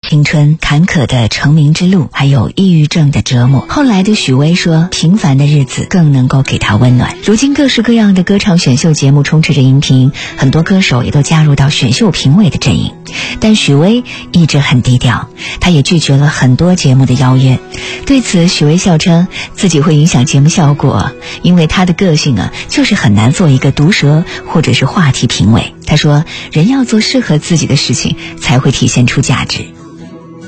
青春坎坷的成名之路，还有抑郁症的折磨。后来的许巍说，平凡的日子更能够给他温暖。如今各式各样的歌唱选秀节目充斥着荧屏，很多歌手也都加入到选秀评委的阵营，但许巍一直很低调，他也拒绝了很多节目的邀约。对此，许巍笑称自己会影响节目效果，因为他的个性就是很难做一个毒舌或者是话题评委。他说，人要做适合自己的事情，才会体现出价值。